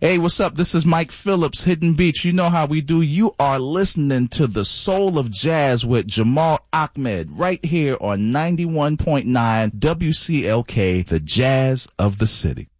Hey, what's up? This is Mike Phillips, Hidden Beach. You know how we do. You are listening to the Soul of Jazz with Jamal Ahmed right here on 91.9 WCLK, the Jazz of the City.